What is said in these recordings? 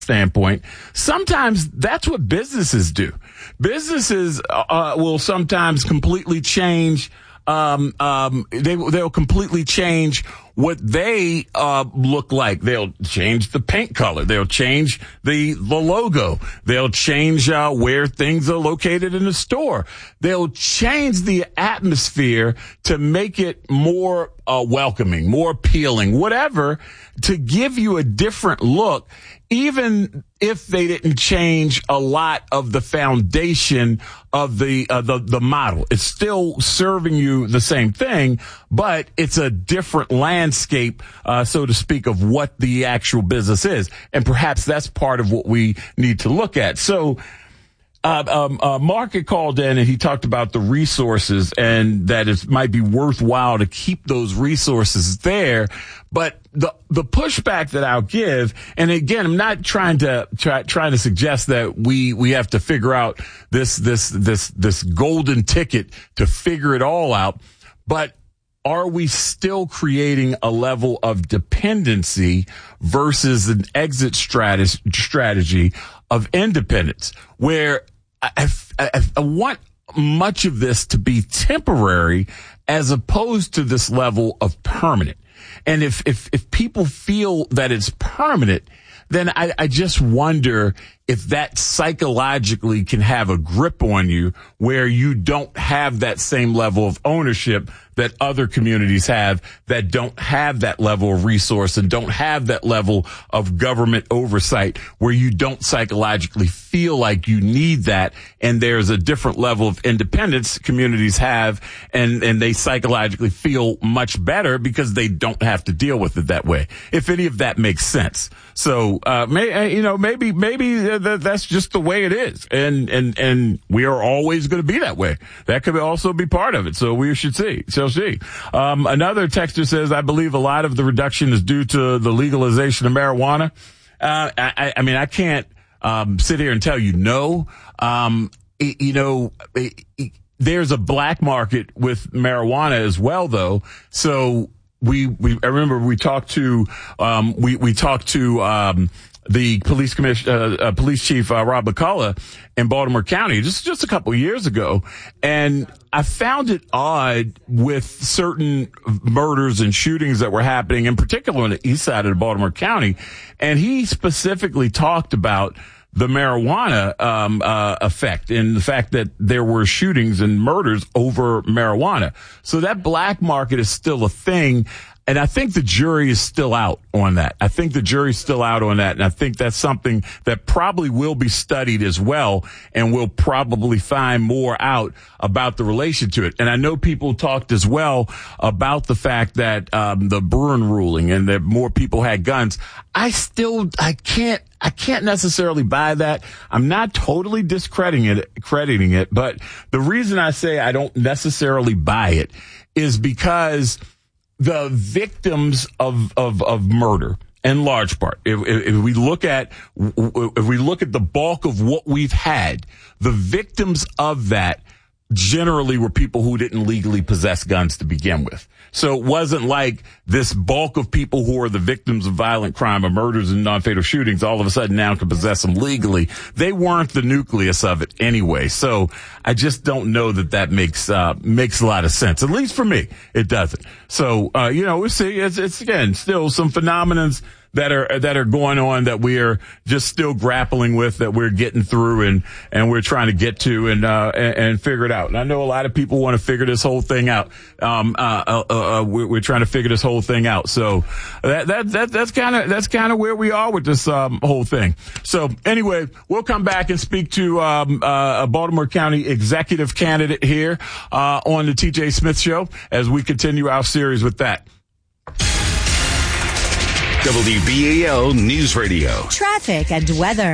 standpoint, sometimes that's what businesses do. Businesses will sometimes completely change. They'll completely change what they look like. They'll change the paint color. They'll change the logo. They'll change where things are located in the store. They'll change the atmosphere to make it more welcoming, more appealing, whatever, to give you a different look, even if they didn't change a lot of the foundation of the model. It's still serving you the same thing, but it's a different landscape, so to speak, of what the actual business is. And perhaps that's part of what we need to look at. So, Mark had called in and he talked about the resources and that it might be worthwhile to keep those resources there. But the pushback that I'll give, and again, I'm not trying to suggest that we have to figure out this golden ticket to figure it all out. But are we still creating a level of dependency versus an exit strategy of independence, where I want much of this to be temporary as opposed to this level of permanent? And if people feel that it's permanent, then I just wonder if that psychologically can have a grip on you where you don't have that same level of ownership that other communities have that don't have that level of resource and don't have that level of government oversight, where you don't psychologically feel like you need that. And there's a different level of independence communities have, and they psychologically feel much better because they don't have to deal with it that way. If any of that makes sense. So, maybe that's just the way it is. And we are always going to be that way. That could also be part of it. So we shall see. Another texter says, I believe a lot of the reduction is due to the legalization of marijuana. I can't, sit here and tell you no. There's a black market with marijuana as well, though. So I remember we talked to the police chief, Rob McCullough in Baltimore County just a couple of years ago. And I found it odd with certain murders and shootings that were happening, in particular on the east side of Baltimore County. And he specifically talked about the marijuana effect and the fact that there were shootings and murders over marijuana. So that black market is still a thing. And I think the jury is still out on that. And I think that's something that probably will be studied as well, and we'll probably find more out about the relation to it. And I know people talked as well about the fact that the Bruen ruling and that more people had guns. I can't necessarily buy that. I'm not totally crediting it, but the reason I say I don't necessarily buy it is because the victims of murder, in large part, if we look at the bulk of what we've had, the victims of that generally were people who didn't legally possess guns to begin with. So it wasn't like this bulk of people who are the victims of violent crime or murders and non-fatal shootings all of a sudden now can possess them legally. They weren't the nucleus of it anyway. So I just don't know that makes a lot of sense. At least for me, it doesn't. So, we'll see. It's again, still some phenomenons that are going on that we are just still grappling with, that we're getting through and we're trying to get to and figure it out. And I know a lot of people want to figure this whole thing out. We're trying to figure this whole thing out. So that's kind of where we are with this whole thing. So anyway, we'll come back and speak to a Baltimore County executive candidate here on the TJ Smith Show as we continue our series with that. WBAL News Radio. Traffic and weather.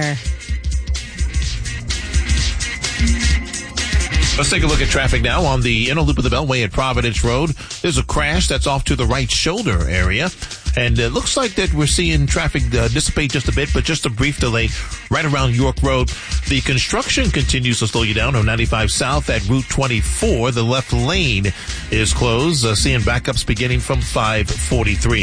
Let's take a look at traffic now on the inner loop of the Beltway at Providence Road. There's a crash that's off to the right shoulder area. And it looks like that we're seeing traffic dissipate just a bit, but just a brief delay right around York Road. The construction continues to slow you down on 95 South at Route 24. The left lane is closed, seeing backups beginning from 543.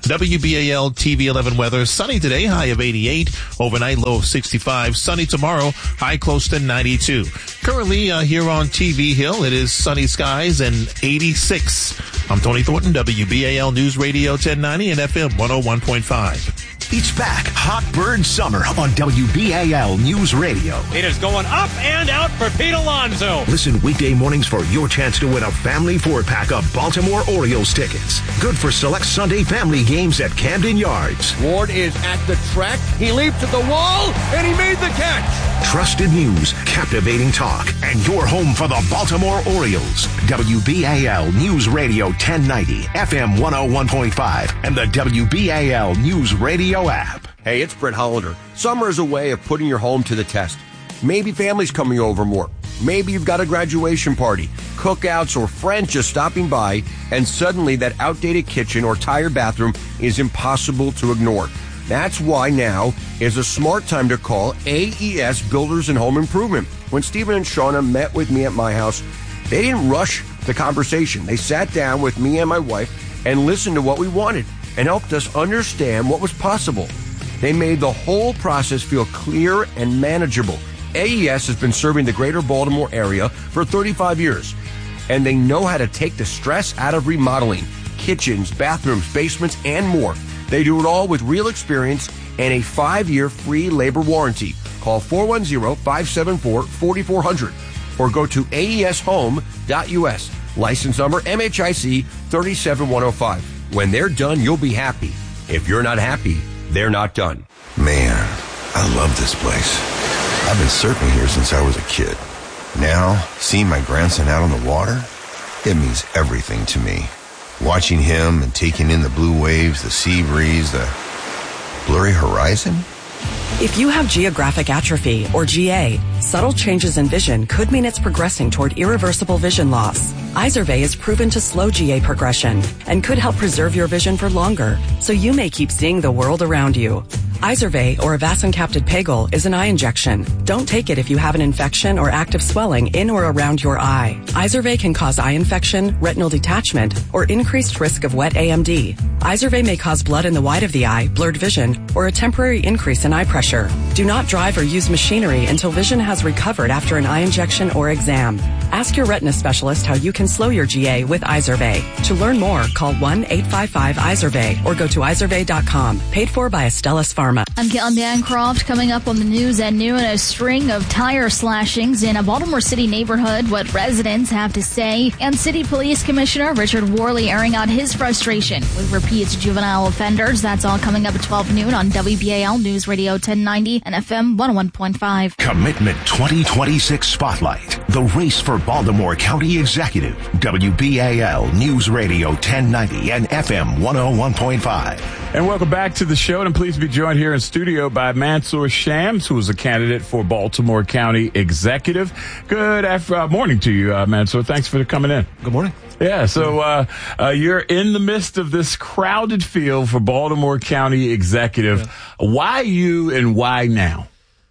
WBAL TV 11 weather. Sunny today, high of 88. Overnight, low of 65. Sunny tomorrow, high close to 92. Currently, here on TV Hill, it is sunny skies and 86. I'm Tony Thornton, WBAL News Radio 1090 and FM 101.5. It's back. Hot Bird Summer on WBAL News Radio. It is going up and out for Pete Alonso. Listen weekday mornings for your chance to win a family 4-pack of Baltimore Orioles tickets. Good for select Sunday family games at Camden Yards. Ward is at the track. He leaped at the wall, and he made the catch. Trusted news, captivating talk, and your home for the Baltimore Orioles. WBAL News Radio 1090, FM 101.5, and the WBAL News Radio app. Hey, it's Brett Hollander. Summer is a way of putting your home to the test. Maybe family's coming over more. Maybe you've got a graduation party, cookouts, or friends just stopping by, and suddenly that outdated kitchen or tired bathroom is impossible to ignore. That's why now is a smart time to call AES Builders and Home Improvement. When Stephen and Shauna met with me at my house, they didn't rush the conversation. They sat down with me and my wife and listened to what we wanted and helped us understand what was possible. They made the whole process feel clear and manageable. AES has been serving the greater Baltimore area for 35 years, and they know how to take the stress out of remodeling kitchens, bathrooms, basements, and more. They do it all with real experience and a 5-year free labor warranty. Call 410-574-4400 or go to aeshome.us. License number MHIC 37105. When they're done, you'll be happy. If you're not happy, they're not done. Man, I love this place. I've been surfing here since I was a kid. Now, seeing my grandson out on the water, it means everything to me. Watching him and taking in the blue waves, the sea breeze, the blurry horizon. If you have geographic atrophy, or GA, subtle changes in vision could mean it's progressing toward irreversible vision loss. Izervay is proven to slow GA progression and could help preserve your vision for longer, so you may keep seeing the world around you. Izervay, or avacincaptad pegol, is an eye injection. Don't take it if you have an infection or active swelling in or around your eye. Izervay can cause eye infection, retinal detachment, or increased risk of wet AMD. Izervay may cause blood in the white of the eye, blurred vision, or a temporary increase in eye pressure. Do not drive or use machinery until vision has recovered after an eye injection or exam. Ask your retina specialist how you can slow your GA with Izervay. To learn more, call 1-855-IZERVAY or go to izervay.com. Paid for by Astellas Pharma. I'm Caitlin Bancroft. Coming up on the news at noon, a string of tire slashings in a Baltimore City neighborhood, what residents have to say, and City Police Commissioner Richard Worley airing out his frustration with repeat juvenile offenders. That's all coming up at 12 noon on WBAL News Radio 1090 and FM 101.5. Commitment 2026 Spotlight. The race for Baltimore County Executive. WBAL News Radio 1090 and FM 101.5. And welcome back to the show. And please be joined here in studio by Mansour Shams, who is a candidate for Baltimore County Executive. Good morning to you, Mansour. Thanks for coming in. Good morning. Yeah, so you're in the midst of this crowded field for Baltimore County Executive. Yeah. Why you and why now?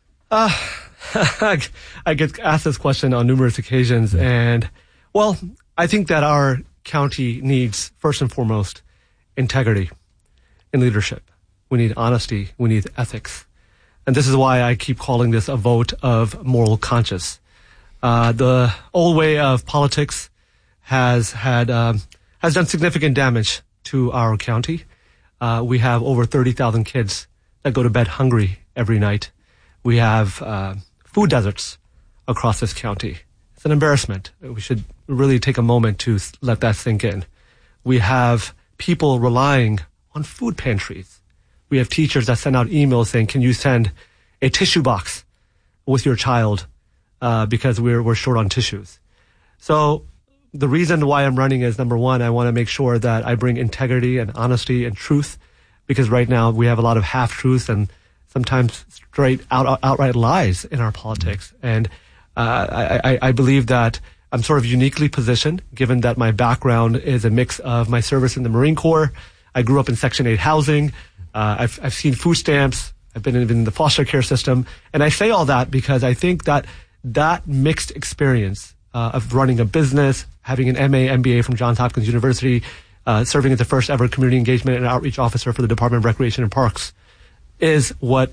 I get asked this question on numerous occasions, and, well, I think that our county needs, first and foremost, integrity in leadership. We need honesty. We need ethics. And this is why I keep calling this a vote of moral conscience. The old way of politics has done significant damage to our county. We have over 30,000 kids that go to bed hungry every night. We have food deserts across this county. It's an embarrassment. We should really take a moment to let that sink in. We have people relying on food pantries. We have teachers that send out emails saying, can you send a tissue box with your child because we're short on tissues. So the reason why I'm running is, number one, I want to make sure that I bring integrity and honesty and truth, because right now we have a lot of half-truths and sometimes straight outright lies in our politics. And I believe that I'm sort of uniquely positioned, given that my background is a mix of my service in the Marine Corps. I grew up in Section 8 housing. I've seen food stamps. I've been in the foster care system. And I say all that because I think that mixed experience of running a business, having an MA, MBA from Johns Hopkins University, serving as the first ever community engagement and outreach officer for the Department of Recreation and Parks, is what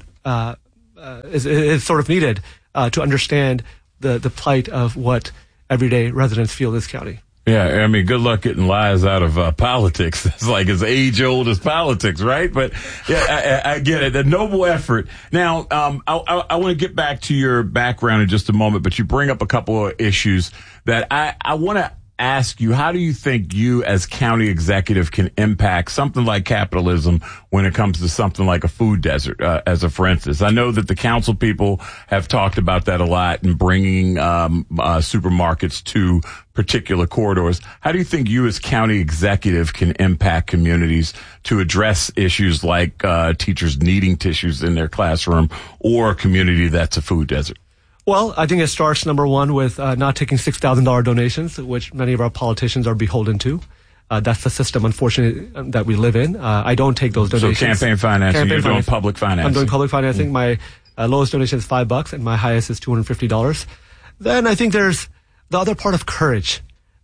is sort of needed to understand the plight of what everyday residents feel in this county. Yeah, I mean, good luck getting lies out of politics. It's like as age old as politics, right? But yeah, I get it. A noble effort. Now, I want to get back to your background in just a moment, but you bring up a couple of issues that I want to ask you. How do you think you as county executive can impact something like capitalism when it comes to something like a food desert, as a for instance? I know that the council people have talked about that a lot and bringing supermarkets to particular corridors. How do you think you as county executive can impact communities to address issues like teachers needing tissues in their classroom or a community that's a food desert? Well, I think it starts, number one, with not taking $6,000 donations, which many of our politicians are beholden to. That's the system, unfortunately, that we live in. I don't take those donations. So campaign financing, you're doing public financing. I'm doing public financing. My lowest donation is $5, and my highest is $250. Then I think there's the other part of courage.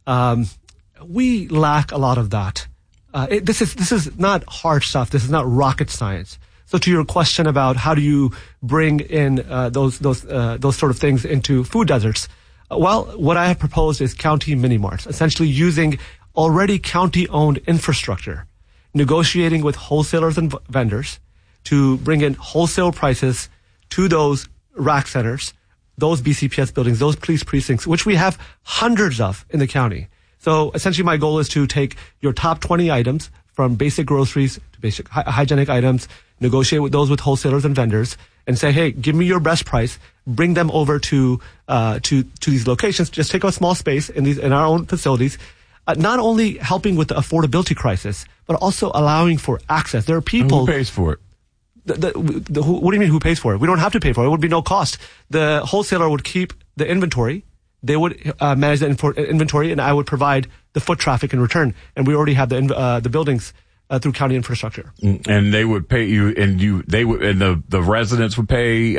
We lack a lot of that. This is not hard stuff. This is not rocket science. So to your question about how do you bring in those sort of things into food deserts, well, what I have proposed is county mini-marts, essentially using already county-owned infrastructure, negotiating with wholesalers and vendors to bring in wholesale prices to those rack centers, those BCPS buildings, those police precincts, which we have hundreds of in the county. So essentially my goal is to take your top 20 items from basic groceries to basic hygienic items, negotiate with those with wholesalers and vendors, and say, hey, give me your best price, bring them over to these locations, just take a small space in our own facilities, not only helping with the affordability crisis, but also allowing for access. There are people. And who pays for it? What do you mean who pays for it? We don't have to pay for it. It would be no cost. The wholesaler would keep the inventory. They would manage the inventory, and I would provide the foot traffic in return. And we already have the buildings through county infrastructure. And they would pay you, and the residents would pay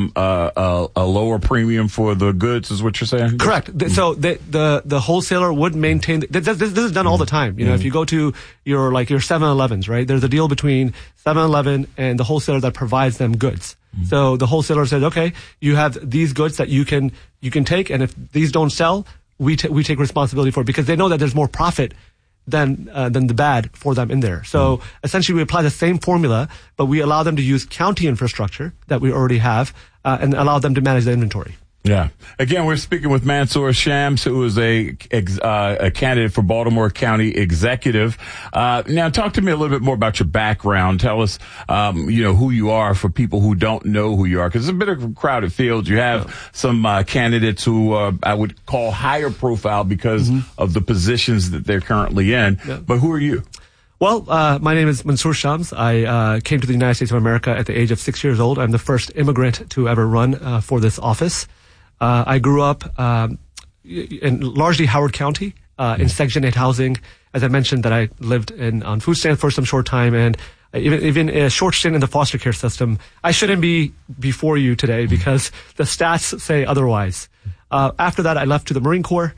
a lower premium for the goods, is what you're saying? Correct. So the wholesaler would maintain. This is done all the time. You know, if you go to your 7-Elevens, right? There's a deal between 7-Eleven and the wholesaler that provides them goods. So the wholesaler says, okay, you have these goods that you can take, and if these don't sell, we take responsibility for it, because they know that there's more profit than the bad for them in there. So essentially we apply the same formula, but we allow them to use county infrastructure that we already have, and allow them to manage the inventory. Yeah. Again, we're speaking with Mansoor Shams, who is a candidate for Baltimore County Executive. Now, talk to me a little bit more about your background. Tell us, who you are for people who don't know who you are, because it's a bit of a crowded field. You have some candidates who I would call higher profile because of the positions that they're currently in. Yeah. But who are you? Well, my name is Mansoor Shams. I came to the United States of America at the age of 6 years old. I'm the first immigrant to ever run for this office. I grew up in largely Howard County, in Section 8 housing. As I mentioned, that I lived on food stamps for some short time, and even a short stint in the foster care system. I shouldn't be before you today because the stats say otherwise. After that, I left to the Marine Corps.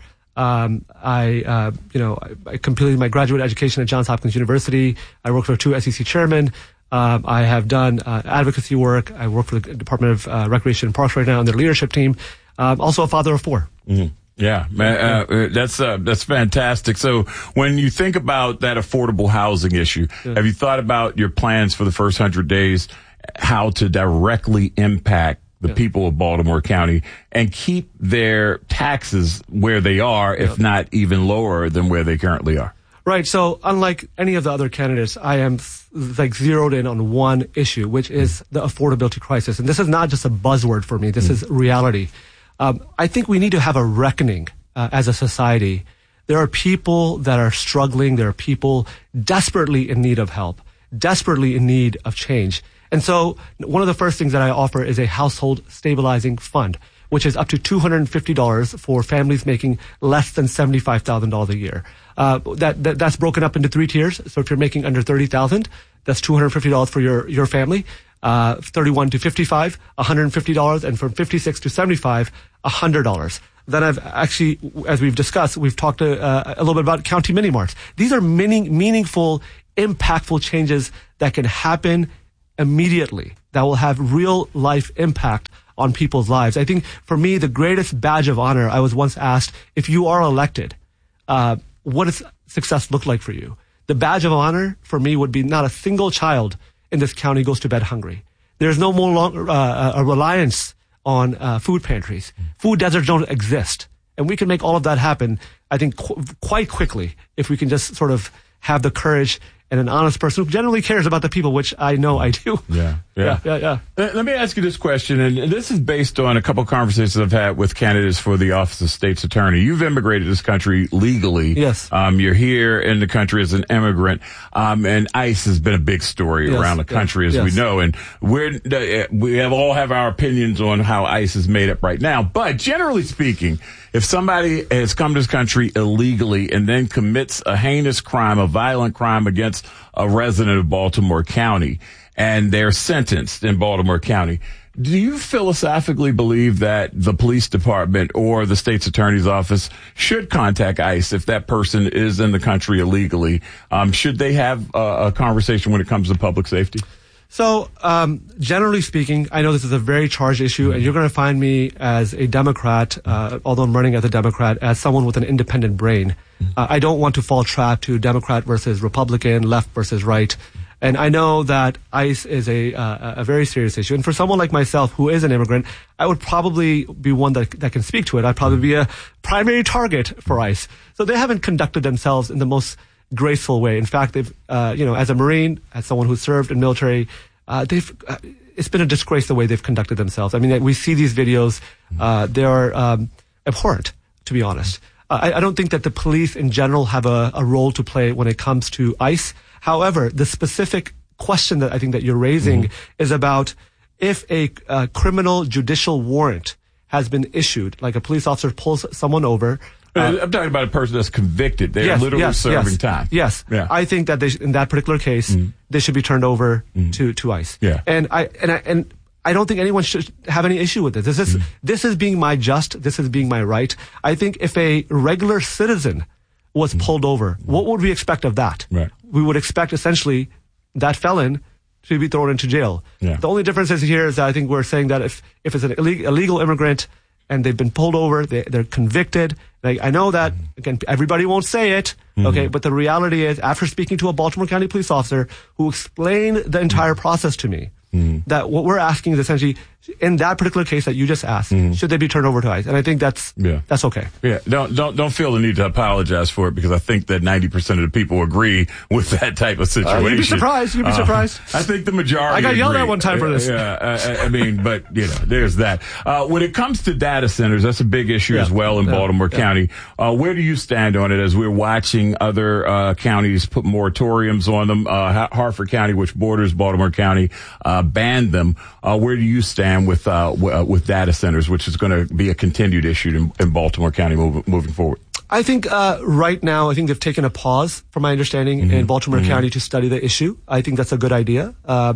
I completed my graduate education at Johns Hopkins University. I worked for 2 SEC chairmen. I have done advocacy work. I work for the Department of Recreation and Parks right now on their leadership team. Also a father of 4. Mm-hmm. Yeah, man, that's fantastic. So when you think about that affordable housing issue, have you thought about your plans for the first 100 days, how to directly impact the people of Baltimore County and keep their taxes where they are, if not even lower than where they currently are? Right. So unlike any of the other candidates, I am zeroed in on one issue, which is the affordability crisis. And this is not just a buzzword for me. This is reality. I think we need to have a reckoning as a society. There are people that are struggling. There are people desperately in need of help, desperately in need of change. And so one of the first things that I offer is a household stabilizing fund, which is up to $250 for families making less than $75,000 a year. That's broken up into 3 tiers. So if you're making under $30,000, that's $250 for your family. 31 to 55, $150, and from 56 to 75, $100. Then I've actually, as we've discussed, we've talked a little bit about county mini-marts. These are meaningful, impactful changes that can happen immediately, that will have real life impact on people's lives. I think for me, the greatest badge of honor, I was once asked, if you are elected, what does success look like for you? The badge of honor for me would be not a single child in this county goes to bed hungry. There's no more a reliance on food pantries. Food deserts don't exist. And we can make all of that happen, I think, quite quickly if we can just sort of have the courage and an honest person who generally cares about the people, which I know I do. Yeah. Let me ask you this question, and this is based on a couple of conversations I've had with candidates for the office of state's attorney. You've immigrated to this country legally. Yes. You're here in the country as an immigrant, and ICE has been a big story around the country, as we know, and we all have our opinions on how ICE is made up right now. But generally speaking, if somebody has come to this country illegally and then commits a heinous crime, a violent crime against a resident of Baltimore County, and they're sentenced in Baltimore County, do you philosophically believe that the police department or the state's attorney's office should contact ICE if that person is in the country illegally? Should they have a conversation when it comes to public safety? So, generally speaking, I know this is a very charged issue, and you're going to find me as a Democrat, although I'm running as a Democrat, as someone with an independent brain. I don't want to fall trap to Democrat versus Republican, left versus right. And I know that ICE is a very serious issue. And for someone like myself who is an immigrant, I would probably be one that can speak to it. I'd probably be a primary target for ICE. So they haven't conducted themselves in the most graceful way. In fact, they've, as a Marine, as someone who served in military, it's been a disgrace the way they've conducted themselves. I mean, we see these videos, they are abhorrent, to be honest. I don't think that the police in general have a role to play when it comes to ICE. However, the specific question that I think that you're raising is about if a criminal judicial warrant has been issued, like a police officer pulls someone over. I'm talking about a person that's convicted. They're literally serving time. Yes. Yeah. I think that in that particular case, they should be turned over to ICE. Yeah. And I don't think anyone should have any issue with this. This is being my just. This is being my right. I think if a regular citizen was pulled over, what would we expect of that? Right. We would expect essentially that felon to be thrown into jail. Yeah. The only difference is here is that I think we're saying that if it's an illegal immigrant and they've been pulled over, they're convicted. Like, I know that, again, everybody won't say it, okay, but the reality is, after speaking to a Baltimore County police officer who explained the entire process to me, that what we're asking is essentially, in that particular case that you just asked, should they be turned over to ICE? And I think that's okay. Yeah, don't feel the need to apologize for it, because I think that 90% of the people agree with that type of situation. You'd be surprised. I think the majority I got yelled agree. at one time for this. I mean, but there's that. When it comes to data centers, that's a big issue as well in Baltimore County. Where do you stand on it as we're watching other counties put moratoriums on them? Harford County, which borders Baltimore County, banned them. Where do you stand with data centers, which is going to be a continued issue in Baltimore County moving forward? I think right now, I think they've taken a pause, from my understanding, in Baltimore County to study the issue. I think that's a good idea.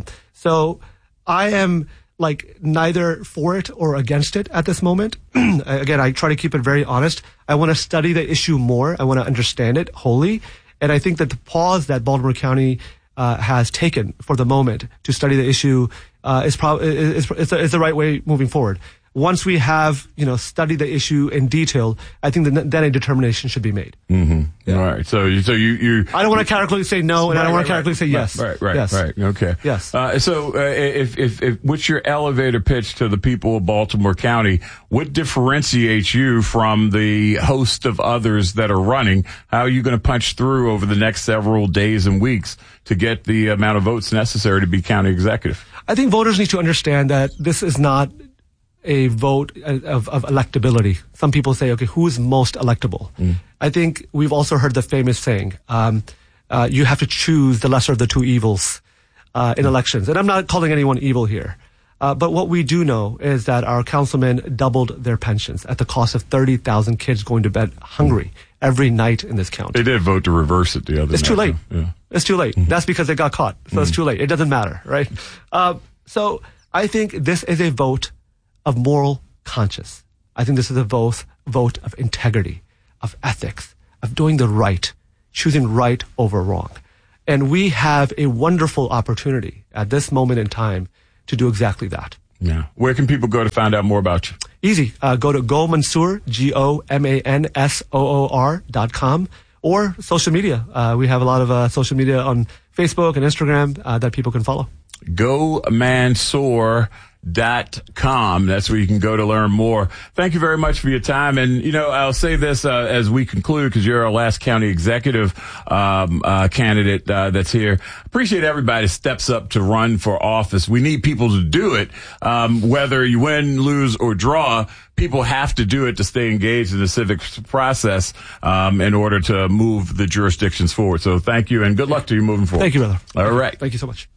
So I am neither for it or against it at this moment. Again, I try to keep it very honest. I want to study the issue more. I want to understand it wholly. And I think that the pause that Baltimore County has taken for the moment to study the issue is the right way moving forward. Once we have, studied the issue in detail, I think then a determination should be made. All right. So you. I don't want to categorically say no, and I don't want to categorically say yes. Right. Okay. Yes. So if what's your elevator pitch to the people of Baltimore County? What differentiates you from the host of others that are running? How are you going to punch through over the next several days and weeks to get the amount of votes necessary to be county executive? I think voters need to understand that this is not a vote of electability. Some people say, okay, who's most electable? I think we've also heard the famous saying, you have to choose the lesser of the two evils in elections. And I'm not calling anyone evil here. But what we do know is that our councilmen doubled their pensions at the cost of 30,000 kids going to bed hungry every night in this county. They did vote to reverse it the other night. It's too late. Yeah. It's too late. That's because they got caught. So it's too late. It doesn't matter, right? So I think this is a vote of moral conscience. I think this is a vote vote of integrity, of ethics, of doing the right, choosing right over wrong. And we have a wonderful opportunity at this moment in time to do exactly that. Yeah. Where can people go to find out more about you? Easy. Go to GoMansoor, GoMansoor.com, or social media. We have a lot of social media on Facebook and Instagram that people can follow. GoMansoor.com. That's where you can go to learn more. Thank you very much for your time. And, I'll say this as we conclude, because you're our last county executive candidate that's here. Appreciate everybody steps up to run for office. We need people to do it. Whether you win, lose, or draw, people have to do it to stay engaged in the civic process in order to move the jurisdictions forward. So thank you, and good luck to you moving forward. Thank you, brother. All right. Thank you so much.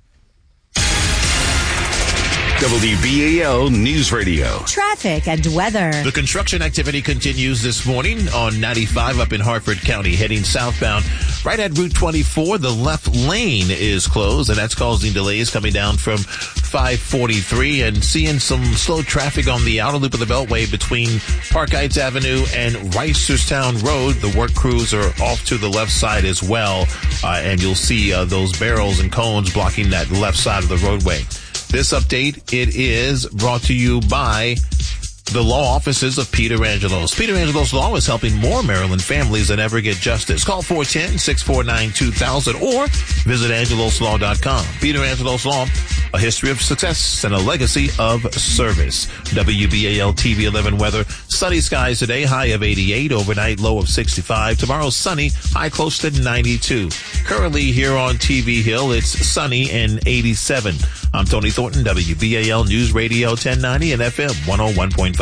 WBAL News Radio. Traffic and weather. The construction activity continues this morning on 95 up in Harford County, heading southbound. Right at Route 24, the left lane is closed, and that's causing delays coming down from 543, and seeing some slow traffic on the outer loop of the Beltway between Park Heights Avenue and Reisterstown Road. The work crews are off to the left side as well, and you'll see those barrels and cones blocking that left side of the roadway. This update, it is brought to you by the law offices of Peter Angelos. Peter Angelos Law is helping more Maryland families than ever get justice. Call 410-649-2000 or visit angeloslaw.com. Peter Angelos Law, a history of success and a legacy of service. WBAL TV 11 weather. Sunny skies today, high of 88, overnight low of 65. Tomorrow sunny, high close to 92. Currently here on TV Hill, it's sunny and 87. I'm Tony Thornton, WBAL News Radio 1090 and FM 101.5.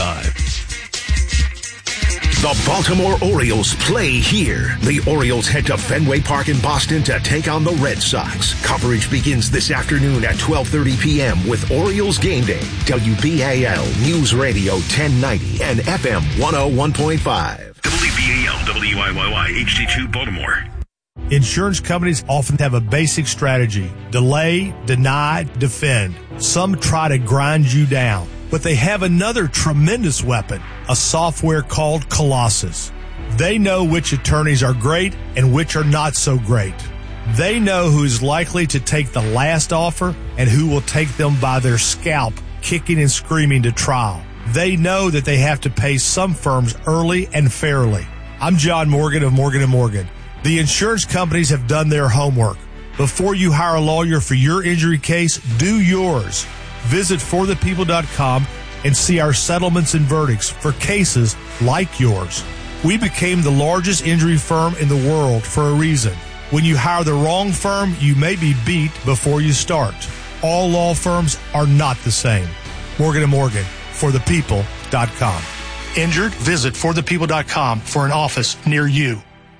The Baltimore Orioles play here. The Orioles head to Fenway Park in Boston to take on the Red Sox. Coverage begins this afternoon at 12:30 p.m. with Orioles Game Day. WBAL News Radio 1090 and FM 101.5. WBAL WIYY HD2 Baltimore. Insurance companies often have a basic strategy: delay, deny, defend. Some try to grind you down, but they have another tremendous weapon, a software called Colossus. They know which attorneys are great and which are not so great. They know who is likely to take the last offer and who will take them by their scalp, kicking and screaming to trial. They know that they have to pay some firms early and fairly. I'm John Morgan of Morgan & Morgan. The insurance companies have done their homework. Before you hire a lawyer for your injury case, do yours. Visit forthepeople.com and see our settlements and verdicts for cases like yours. We became the largest injury firm in the world for a reason. When you hire the wrong firm, you may be beat before you start. All law firms are not the same. Morgan & Morgan, forthepeople.com. Injured? Visit forthepeople.com for an office near you.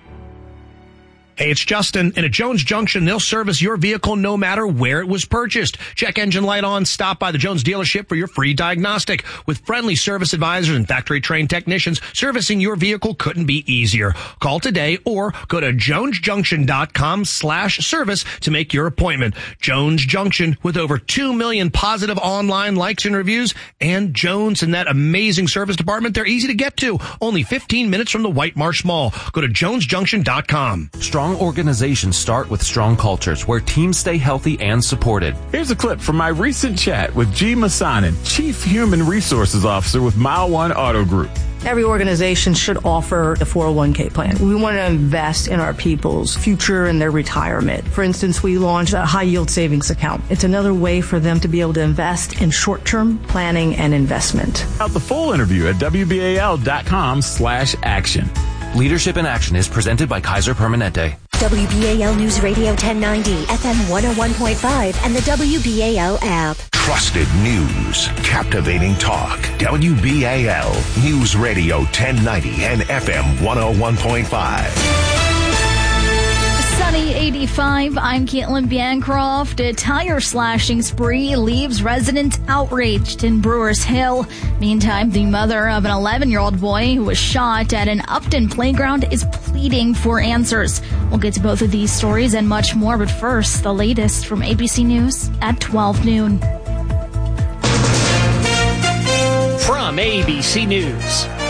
Hey, it's Justin. And at Jones Junction, they'll service your vehicle no matter where it was purchased. Check engine light on. Stop by the Jones dealership for your free diagnostic. With friendly service advisors and factory-trained technicians, servicing your vehicle couldn't be easier. Call today or go to jonesjunction.com/service to make your appointment. Jones Junction, with over 2 million positive online likes and reviews. And Jones and that amazing service department, they're easy to get to. Only 15 minutes from the White Marsh Mall. Go to jonesjunction.com. Strong organizations start with strong cultures where teams stay healthy and supported. Here's a clip from my recent chat with G. Masanin, Chief Human Resources Officer with Mile One Auto Group. Every organization should offer a 401k plan. We want to invest in our people's future and their retirement. For instance, we launched a high yield savings account. It's another way for them to be able to invest in short-term planning and investment. Out the full interview at WBAL.com/action. Leadership in Action is presented by Kaiser Permanente. WBAL News Radio 1090, FM 101.5, and the WBAL app. Trusted news, captivating talk. WBAL News Radio 1090 and FM 101.5. Sunny 85. I'm Caitlin Bancroft. A tire slashing spree leaves residents outraged in Brewers Hill. Meantime, the mother of an 11-year-old boy who was shot at an Upton playground is pleading for answers. We'll get to both of these stories and much more, but first, the latest from ABC News at 12 noon. From ABC News.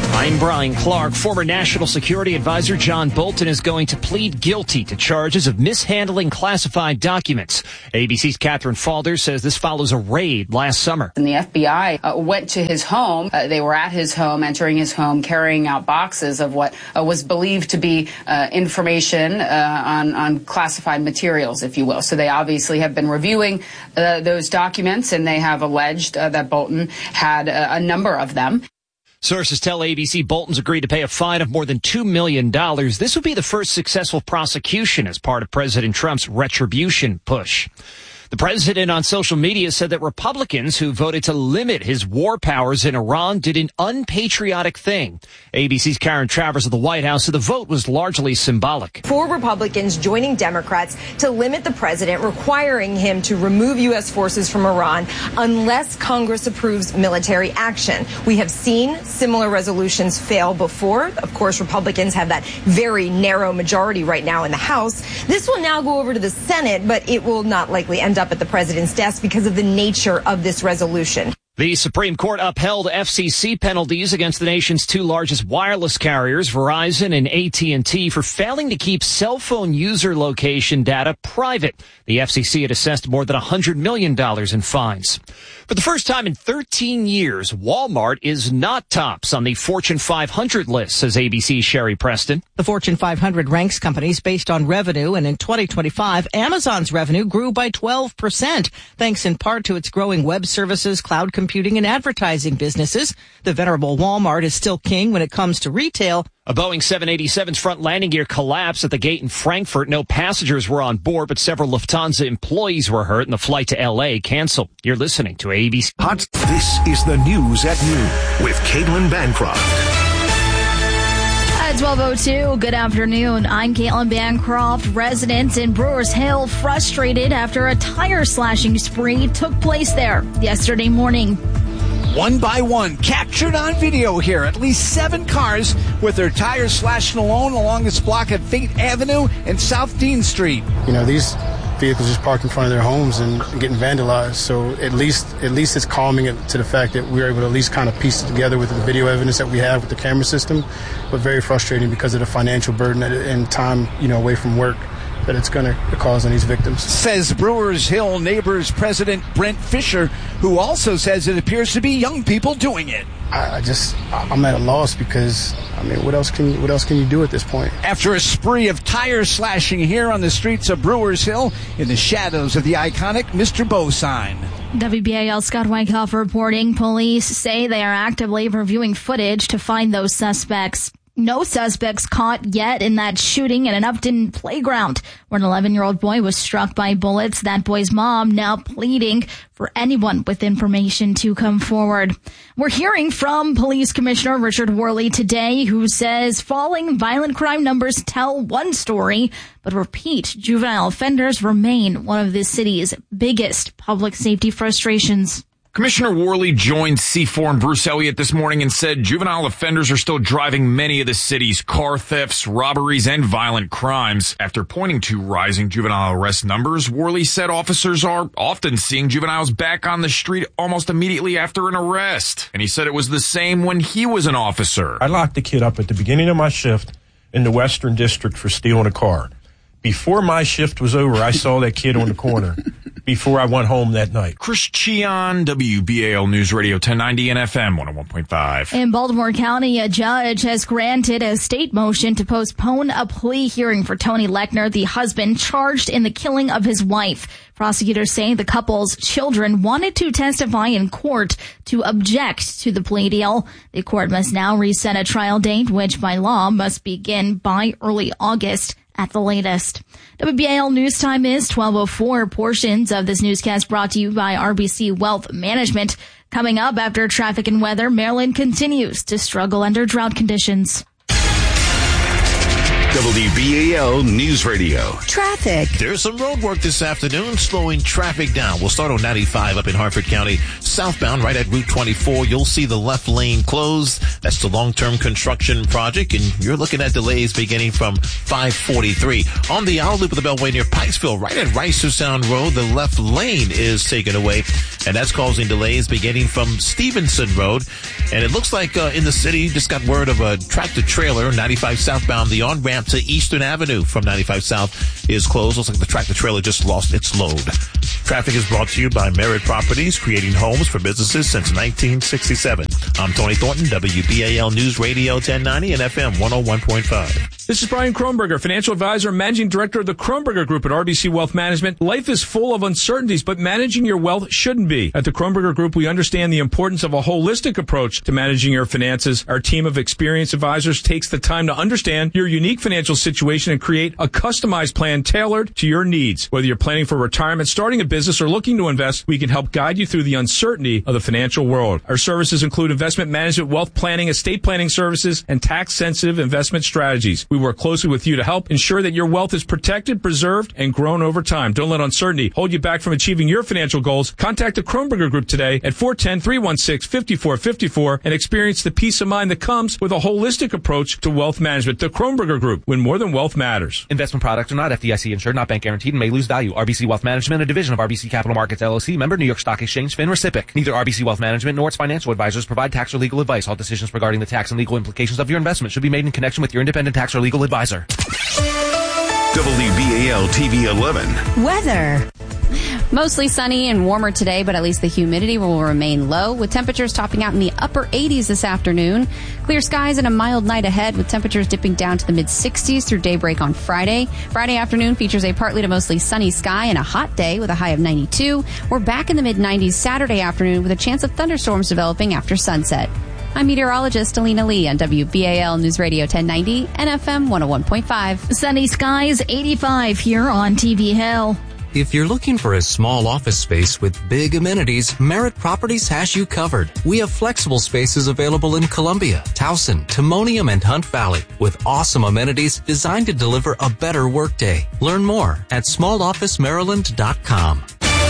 I'm Brian Clark. Former National Security Advisor John Bolton is going to plead guilty to charges of mishandling classified documents. ABC's Catherine Falder says this follows a raid last summer. And the FBI went to his home. They were at his home, entering his home, carrying out boxes of what was believed to be information on classified materials, if you will. So they obviously have been reviewing those documents, and they have alleged that Bolton had a number of them. Sources tell ABC Bolton's agreed to pay a fine of more than $2 million. This would be the first successful prosecution as part of President Trump's retribution push. The president on social media said that Republicans who voted to limit his war powers in Iran did an unpatriotic thing. ABC's Karen Travers of the White House said the vote was largely symbolic. 4 Republicans joining Democrats to limit the president, requiring him to remove U.S. forces from Iran unless Congress approves military action. We have seen similar resolutions fail before. Of course, Republicans have that very narrow majority right now in the House. This will now go over to the Senate, but it will not likely end up at the president's desk because of the nature of this resolution. The Supreme Court upheld FCC penalties against the nation's 2 largest wireless carriers, Verizon and AT&T, for failing to keep cell phone user location data private. The FCC had assessed more than $100 million in fines. For the first time in 13 years, Walmart is not tops on the Fortune 500 list, says ABC's Sherry Preston. The Fortune 500 ranks companies based on revenue, and in 2025, Amazon's revenue grew by 12%, thanks in part to its growing web services, cloud computing, and advertising businesses. The venerable Walmart is still king when it comes to retail. A Boeing 787's front landing gear collapsed at the gate in Frankfurt. No passengers were on board, but several Lufthansa employees were hurt, and the flight to L.A. canceled. You're listening to ABC. This is the News at Noon with Caitlin Bancroft. At 12:02, good afternoon. I'm Caitlin Bancroft. Residents in Brewers Hill frustrated after a tire slashing spree took place there yesterday morning. One by one, captured on video here. At least 7 cars with their tires slashed along this block of Fate Avenue and South Dean Street. You know, these vehicles just parked in front of their homes and getting vandalized. So at least it's calming it to the fact that we're able to at least kind of piece it together with the video evidence that we have with the camera system. But very frustrating because of the financial burden and time, away from work that it's going to cause on these victims. Says Brewers Hill Neighbors President Brent Fisher, who also says it appears to be young people doing it. I'm at a loss because, what else can you do at this point? After a spree of tire slashing here on the streets of Brewers Hill in the shadows of the iconic Mr. Bo sign. WBAL Scott Wyckoff reporting. Police say they are actively reviewing footage to find those suspects. No suspects caught yet in that shooting at an Upton playground where an 11-year-old boy was struck by bullets. That boy's mom now pleading for anyone with information to come forward. We're hearing from Police Commissioner Richard Worley today, who says falling violent crime numbers tell one story, but repeat juvenile offenders remain one of the city's biggest public safety frustrations. Commissioner Worley joined C4 and Bruce Elliott this morning and said juvenile offenders are still driving many of the city's car thefts, robberies, and violent crimes. After pointing to rising juvenile arrest numbers, Worley said officers are often seeing juveniles back on the street almost immediately after an arrest. And he said it was the same when he was an officer. I locked the kid up at the beginning of my shift in the Western District for stealing a car. Before my shift was over, I saw that kid on the corner before I went home that night. Chris Cheon, WBAL News Radio 1090 and FM 101.5. In Baltimore County, a judge has granted a state motion to postpone a plea hearing for Tony Lechner, the husband charged in the killing of his wife. Prosecutors say the couple's children wanted to testify in court to object to the plea deal. The court must now reset a trial date, which by law must begin by early August at the latest. WBAL News Time is 12:04. Portions of this newscast brought to you by RBC Wealth Management. Coming up after traffic and weather, Maryland continues to struggle under drought conditions. WBAL News Radio. Traffic. There's some road work this afternoon, slowing traffic down. We'll start on 95 up in Hartford County. Southbound, right at Route 24, you'll see the left lane closed. That's the long-term construction project, and you're looking at delays beginning from 543. On the outer loop of the Beltway near Pikesville, right at Reisterstown Road, the left lane is taken away, and that's causing delays beginning from Stevenson Road. And it looks like in the city, just got word of a tractor-trailer, 95 southbound, the on-ramp to Eastern Avenue from 95 South is closed. Looks like the tractor-trailer just lost its load. Traffic is brought to you by Merit Properties, creating homes for businesses since 1967. I'm Tony Thornton, WBAL News Radio 1090 and FM 101.5. This is Brian Kronberger, financial advisor and managing director of the Kronberger Group at RBC Wealth Management. Life is full of uncertainties, but managing your wealth shouldn't be. At the Kronberger Group, we understand the importance of a holistic approach to managing your finances. Our team of experienced advisors takes the time to understand your unique financial situation and create a customized plan tailored to your needs. Whether you're planning for retirement, starting a business, or looking to invest, we can help guide you through the uncertainty of the financial world. Our services include investment management, wealth planning, estate planning services, and tax-sensitive investment strategies. We work closely with you to help ensure that your wealth is protected, preserved, and grown over time. Don't let uncertainty hold you back from achieving your financial goals. Contact the Kronberger Group today at 410-316-5454 and experience the peace of mind that comes with a holistic approach to wealth management. The Kronberger Group, when more than wealth matters. Investment products are not FDIC insured, not bank guaranteed, and may lose value. RBC Wealth Management, a division of RBC Capital Markets LLC, member New York Stock Exchange, FINRA SIPC. Neither RBC Wealth Management nor its financial advisors provide tax or legal advice. All decisions regarding the tax and legal implications of your investment should be made in connection with your independent tax or legal advisor. WBAL TV 11. Weather. Mostly sunny and warmer today, but at least the humidity will remain low, with temperatures topping out in the upper 80s this afternoon. Clear skies and a mild night ahead, with temperatures dipping down to the mid-60s through daybreak on Friday. Friday afternoon features a partly to mostly sunny sky and a hot day with a high of 92. We're back in the mid-90s Saturday afternoon with a chance of thunderstorms developing after sunset. I'm meteorologist Alina Lee on WBAL News Radio 1090 and FM 101.5. Sunny skies, 85 here on TV Hill. If you're looking for a small office space with big amenities, Merit Properties has you covered. We have flexible spaces available in Columbia, Towson, Timonium, and Hunt Valley with awesome amenities designed to deliver a better workday. Learn more at smallofficemaryland.com.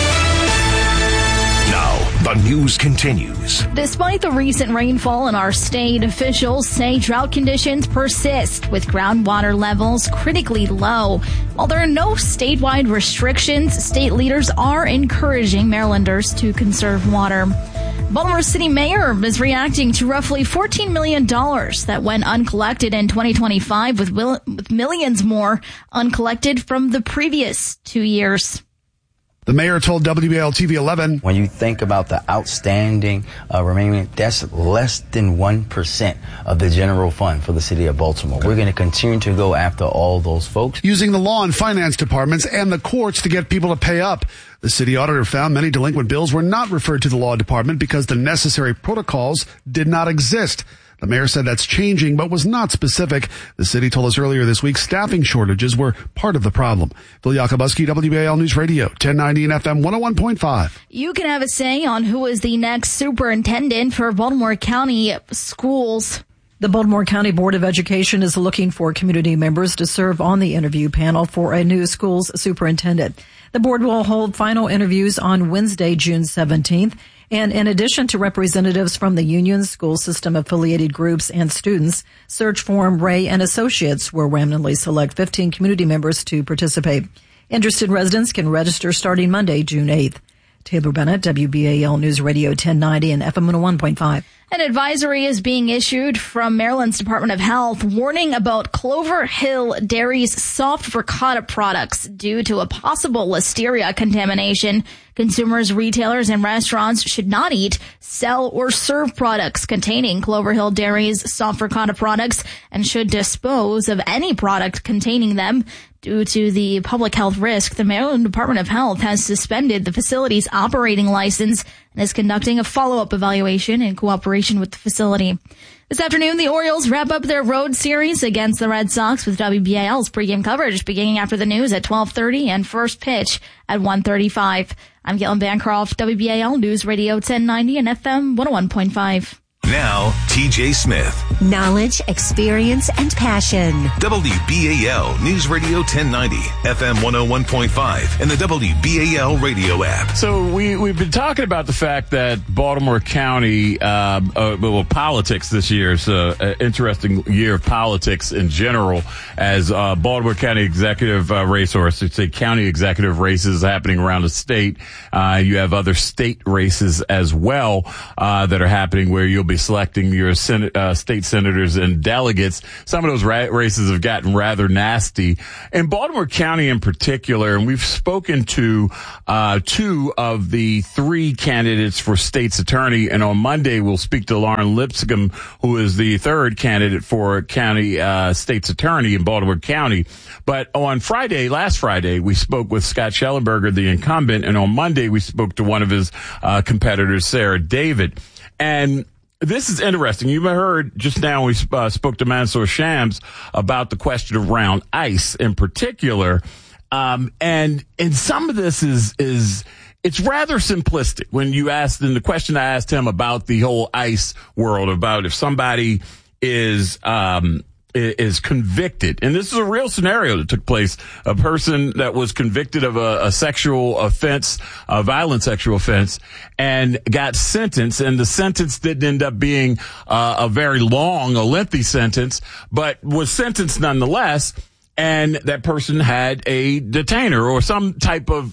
Now, the news continues. Despite the recent rainfall in our state, officials say drought conditions persist with groundwater levels critically low. While there are no statewide restrictions, state leaders are encouraging Marylanders to conserve water. Baltimore City Mayor is reacting to roughly $14 million that went uncollected in 2025, with millions more uncollected from the previous 2 years. The mayor told WBAL TV 11, when you think about the outstanding remaining, that's less than 1% of the general fund for the city of Baltimore. We're going to continue to go after all those folks. Using the law and finance departments and the courts to get people to pay up. The city auditor found many delinquent bills were not referred to the law department because the necessary protocols did not exist. The mayor said that's changing, but was not specific. The city told us earlier this week staffing shortages were part of the problem. Phil Yakubuski, WBAL News Radio, 1090 and FM 101.5. You can have a say on who is the next superintendent for Baltimore County schools. The Baltimore County Board of Education is looking for community members to serve on the interview panel for a new schools superintendent. The board will hold final interviews on Wednesday, June 17th. And in addition to representatives from the union, school system affiliated groups, and students, Search Forum Ray and Associates will randomly select 15 community members to participate. Interested residents can register starting Monday, June 8th. Taylor Bennett, WBAL News Radio 1090 and FM 101.5. An advisory is being issued from Maryland's Department of Health warning about Clover Hill Dairy's soft ricotta products due to a possible listeria contamination. Consumers, retailers, and restaurants should not eat, sell, or serve products containing Clover Hill Dairy's soft ricotta products and should dispose of any product containing them. Due to the public health risk, the Maryland Department of Health has suspended the facility's operating license and is conducting a follow-up evaluation in cooperation with the facility. This afternoon, the Orioles wrap up their road series against the Red Sox with WBAL's pregame coverage beginning after the news at 12:30 and first pitch at 1:35. I'm Caitlin Bancroft, WBAL News Radio 1090 and FM 101.5. Now, TJ Smith. Knowledge, experience, and passion. WBAL News Radio 1090, FM 101.5, and the WBAL radio app. So we've been talking about the fact that Baltimore County, politics this year is an interesting year of politics in general, as Baltimore County executive race, or I should say county executive races happening around the state. You have other state races as well that are happening where you'll be selecting your state senators and delegates. Some of those races have gotten rather nasty. In Baltimore County in particular, and we've spoken to two of the three candidates for state's attorney, and on Monday we'll speak to Lauren Lipscomb, who is the third candidate for county state's attorney in Baltimore County. But on last Friday, we spoke with Scott Schellenberger, the incumbent, and on Monday we spoke to one of his competitors, Sarah David. And this is interesting. You heard just now we spoke to Mansour Shams about the question around ICE in particular. And some of this is it's rather simplistic when you asked, in the question I asked him about the whole ICE world, about if somebody is convicted, and this is a real scenario that took place, a person that was convicted of a sexual offense, a violent sexual offense, and got sentenced, and the sentence didn't end up being a lengthy sentence, but was sentenced nonetheless. And that person had a detainer or some type of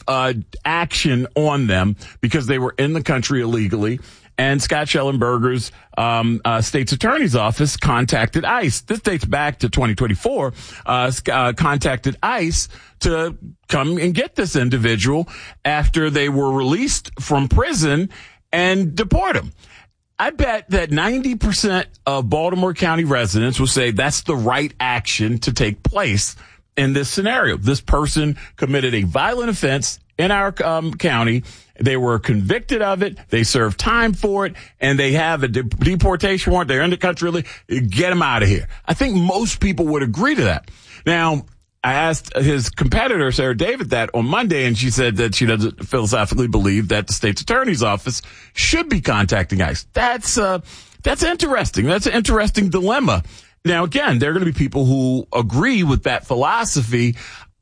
action on them because they were in the country illegally. And Scott Schellenberger's state's attorney's office contacted ICE. This dates back to 2024. Contacted ICE to come and get this individual after they were released from prison and deport him. I bet that 90% of Baltimore County residents will say that's the right action to take place in this scenario. This person committed a violent offense in our county. They were convicted of it. They served time for it, and they have a deportation warrant. They're in the country. Get them out of here. I think most people would agree to that. Now, I asked his competitor, Sarah David, that on Monday, and she said that she doesn't philosophically believe that the state's attorney's office should be contacting ICE. That's interesting. That's an interesting dilemma. Now, again, there are going to be people who agree with that philosophy.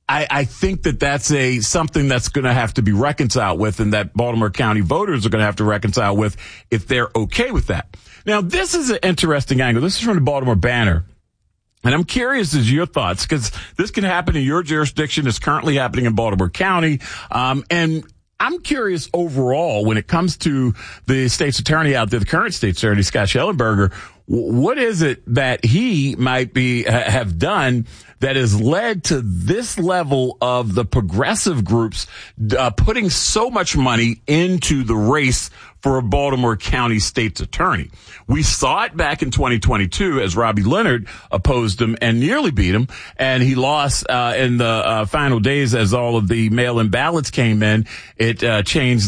I think that that's something that's going to have to be reconciled with, and that Baltimore County voters are going to have to reconcile with if they're okay with that. Now, this is an interesting angle. This is from the Baltimore Banner. And I'm curious as your thoughts, because this can happen in your jurisdiction. It's currently happening in Baltimore County. And I'm curious overall when it comes to the state's attorney out there, the current state's attorney, Scott Schellenberger, what is it that he might have done that has led to this level of the progressive groups putting so much money into the race for a Baltimore County state's attorney? We saw it back in 2022 as Robbie Leonard opposed him and nearly beat him, and he lost in the final days as all of the mail-in ballots came in. It changed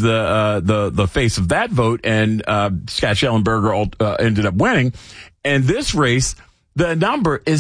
the face of that vote, and Scott Schellenberger ended up winning. And this race, the number is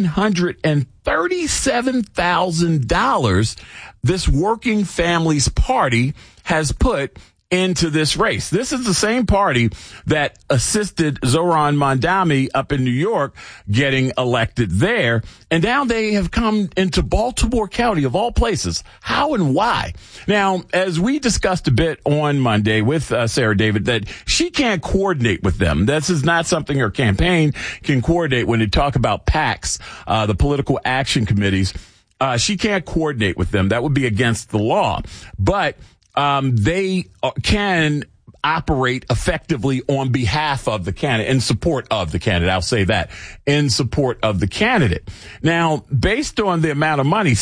$737,000 this Working Families Party has put into this race. This is the same party that assisted Zohran Mamdani up in New York getting elected there. And now they have come into Baltimore County, of all places. How and why? Now, as we discussed a bit on Monday with Sarah David, that she can't coordinate with them. This is not something her campaign can coordinate when they talk about PACs, the political action committees. She can't coordinate with them. That would be against the law. But they can operate effectively on behalf of the candidate, in support of the candidate. I'll say that, in support of the candidate. Now, based on the amount of money,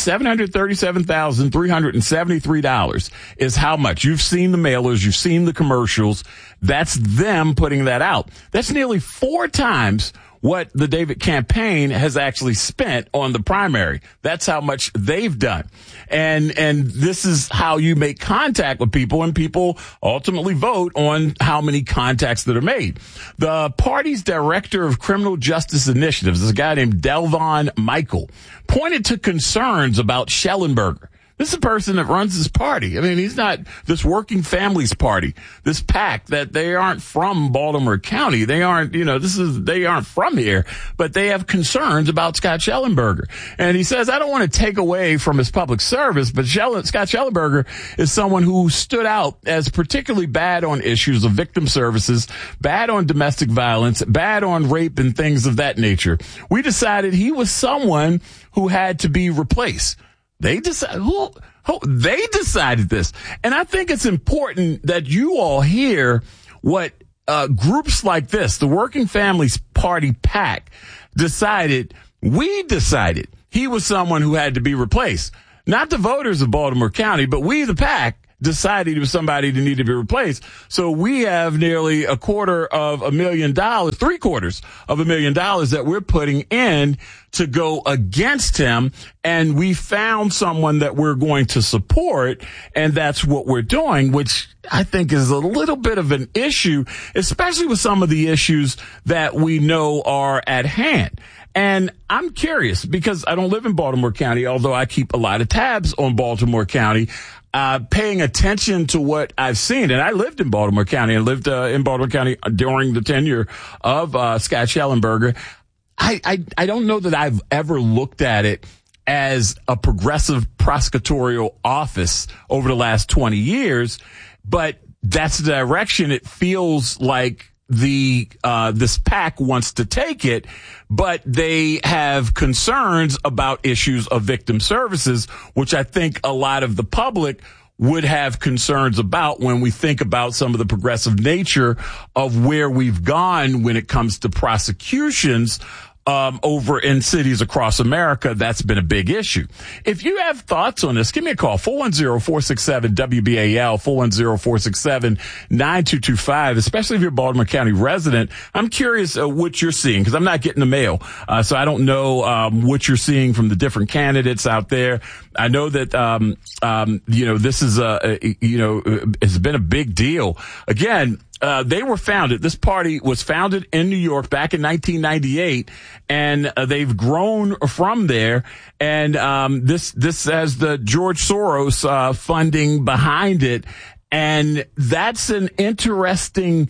$737,373 is how much. You've seen the mailers, you've seen the commercials. That's them putting that out. That's nearly 4 times what the David campaign has actually spent on the primary. That's how much they've done. And this is how you make contact with people, and people ultimately vote on how many contacts that are made. The party's director of criminal justice initiatives is a guy named Delvon Michael, pointed to concerns about Schellenberger. This is a person that runs this party. I mean, he's not this Working Families Party, this PAC that they aren't from Baltimore County. They aren't, they aren't from here, but they have concerns about Scott Schellenberger. And he says, I don't want to take away from his public service, but Scott Schellenberger is someone who stood out as particularly bad on issues of victim services, bad on domestic violence, bad on rape and things of that nature. We decided he was someone who had to be replaced. They decided this. And I think it's important that you all hear what groups like this, the Working Families Party PAC, decided. We decided he was someone who had to be replaced. Not the voters of Baltimore County, but we, the PAC, decided he was somebody that needed to be replaced. So we have nearly $250,000, $750,000 that we're putting in to go against him. And we found someone that we're going to support. And that's what we're doing, which I think is a little bit of an issue, especially with some of the issues that we know are at hand. And I'm curious because I don't live in Baltimore County, although I keep a lot of tabs on Baltimore County. Paying attention to what I've seen. And I lived in Baltimore County. I lived in Baltimore County during the tenure of Scott Schellenberger. I don't know that I've ever looked at it as a progressive prosecutorial office over the last 20 years, but that's the direction it feels like this PAC wants to take it, but they have concerns about issues of victim services, which I think a lot of the public would have concerns about when we think about some of the progressive nature of where we've gone when it comes to prosecutions over in cities across America. That's been a big issue. If you have thoughts on this, give me a call, 410-467-WBAL, 410-467-9225, especially if you're a Baltimore County resident. I'm curious what you're seeing, because I'm not getting the mail. So I don't know what you're seeing from the different candidates out there. I know that, this is it's been a big deal. Again, they were founded. This party was founded in New York back in 1998, and they've grown from there. And this has the George Soros funding behind it, and that's an interesting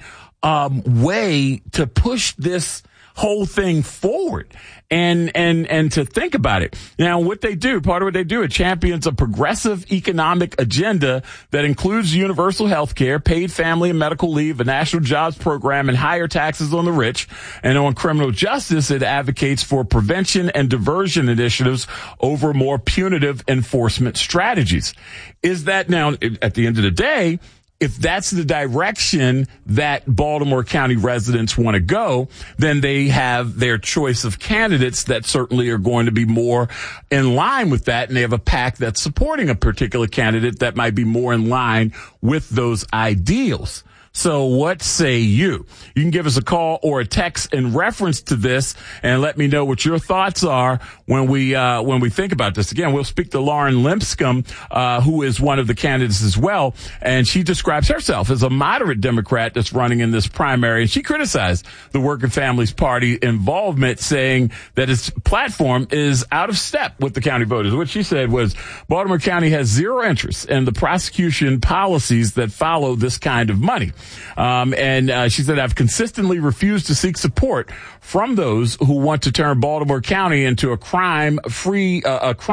way to push this whole thing forward and to think about it. Now, what they do, part of what they do, it champions a progressive economic agenda that includes universal health care, paid family and medical leave, a national jobs program, and higher taxes on the rich. And on criminal justice, it advocates for prevention and diversion initiatives over more punitive enforcement strategies. Is that now, at the end of the day, if that's the direction that Baltimore County residents want to go, then they have their choice of candidates that certainly are going to be more in line with that. And they have a PAC that's supporting a particular candidate that might be more in line with those ideals. So what say you? You can give us a call or a text in reference to this and let me know what your thoughts are when we think about this. Again, we'll speak to Lauren Lipscomb, who is one of the candidates as well. And she describes herself as a moderate Democrat that's running in this primary. And she criticized the Working Families Party involvement, saying that its platform is out of step with the county voters. What she said was Baltimore County has zero interest in the prosecution policies that follow this kind of money. And she said, I've consistently refused to seek support from those who want to turn Baltimore County into a crime free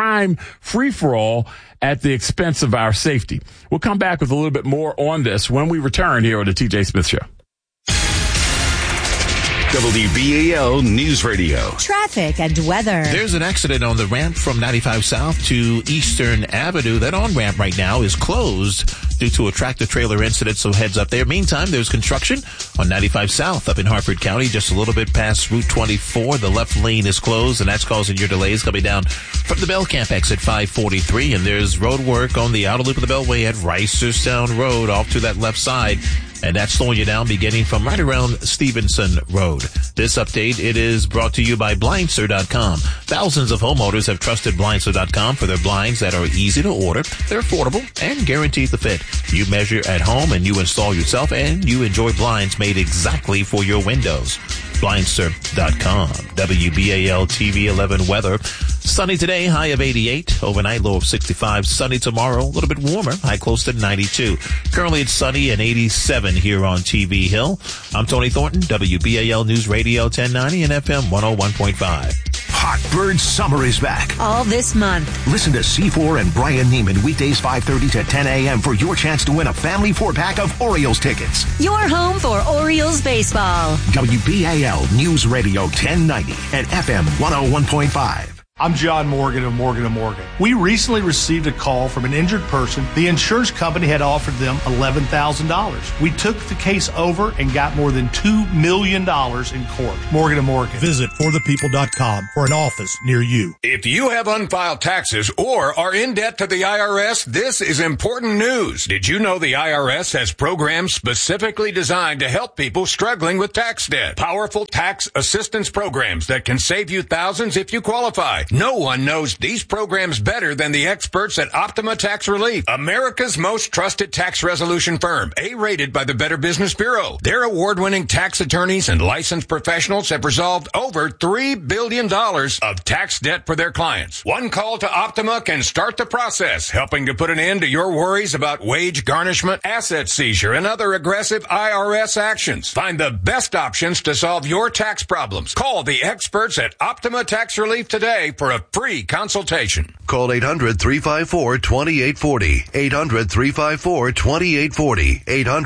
for all at the expense of our safety. We'll come back with a little bit more on this when we return here on the TJ Smith Show. WBAL News Radio. Traffic and weather. There's an accident on the ramp from 95 South to Eastern Avenue. That on-ramp right now is closed due to a tractor-trailer incident, so heads up there. Meantime, there's construction on 95 South up in Harford County, just a little bit past Route 24. The left lane is closed, and that's causing your delays coming down from the Bell Camp exit 543. And there's road work on the outer loop of the Beltway at Reisterstown Road off to that left side. And that's slowing you down beginning from right around Stevenson Road. This update, it is brought to you by Blindster.com. Thousands of homeowners have trusted Blindster.com for their blinds that are easy to order, they're affordable, and guaranteed to fit. You measure at home and you install yourself, and you enjoy blinds made exactly for your windows. Blindster.com. WBAL TV 11 weather. Sunny today, high of 88. Overnight, low of 65. Sunny tomorrow, a little bit warmer, high close to 92. Currently, it's sunny and 87 here on TV Hill. I'm Tony Thornton, WBAL News Radio 1090 and FM 101.5. Hot Bird Summer is back. All this month. Listen to C4 and Brian Neiman weekdays 5:30 to 10 a.m. for your chance to win a family 4-pack of Orioles tickets. Your home for Orioles baseball. WBAL News Radio 1090 and FM 101.5. I'm John Morgan of Morgan & Morgan. We recently received a call from an injured person. The insurance company had offered them $11,000. We took the case over and got more than $2 million in court. Morgan & Morgan. Visit forthepeople.com for an office near you. If you have unfiled taxes or are in debt to the IRS, this is important news. Did you know the IRS has programs specifically designed to help people struggling with tax debt? Powerful tax assistance programs that can save you thousands if you qualify. No one knows these programs better than the experts at Optima Tax Relief, America's most trusted tax resolution firm, A-rated by the Better Business Bureau. Their award-winning tax attorneys and licensed professionals have resolved over $3 billion of tax debt for their clients. One call to Optima can start the process, helping to put an end to your worries about wage garnishment, asset seizure, and other aggressive IRS actions. Find the best options to solve your tax problems. Call the experts at Optima Tax Relief today for a free consultation. Call 800-354-2840. 800-354-2840.